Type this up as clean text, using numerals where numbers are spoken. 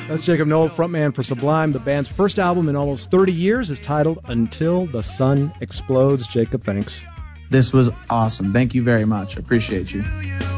That's Jacob Noll, frontman for Sublime. The band's first album in almost 30 years is titled Until the Sun Explodes. Jacob, thanks. This was awesome. Thank you very much. Appreciate you.